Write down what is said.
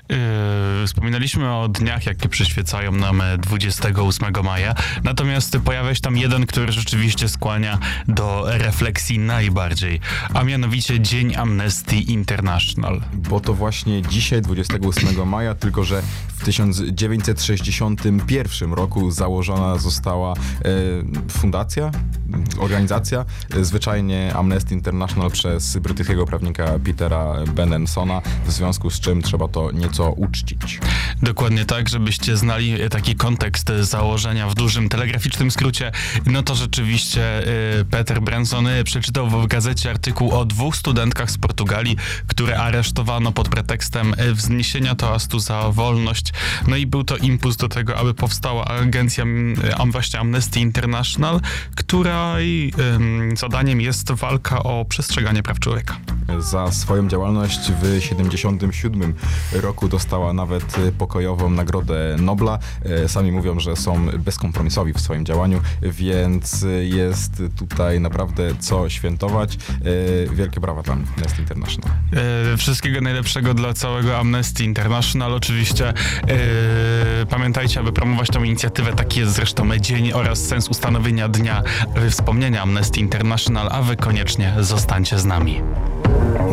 Wspominaliśmy o dniach, jakie przyświecają nam 28 maja, natomiast pojawia się tam jeden, który rzeczywiście skłania do refleksji najbardziej, a mianowicie Dzień Amnesty International. Bo to właśnie dzisiaj, 28 maja, tylko że w 1961 roku założona została fundacja, organizacja, zwyczajnie Amnesty International przez brytyjskiego prawnika Petera Benensona, w związku z czym trzeba to nieco uczcić. Dokładnie tak, żebyście znali taki kontekst założenia w dużym telegraficznym skrócie, no to rzeczywiście Peter Benenson przeczytał w gazecie artykuł o 2 studentkach z Portugalii, które aresztowano pod pretekstem wzniesienia toastu za wolność. No i był to impuls do tego, aby powstała agencja właśnie Amnesty International, której zadaniem jest walka o przestrzeganie praw człowieka. Za swoją działalność w 1977 roku dostała nawet pokojową Nagrodę Nobla. Sami mówią, że są bezkompromisowi w swoim działaniu, więc jest tutaj naprawdę co świętować. Wielkie brawa dla Amnesty International. Wszystkiego najlepszego dla całego Amnesty International. Oczywiście pamiętajcie, aby promować tę inicjatywę. Taki jest zresztą dzień oraz sens ustanowienia dnia wspomnienia Amnesty International, a wy koniecznie zostańcie z nami.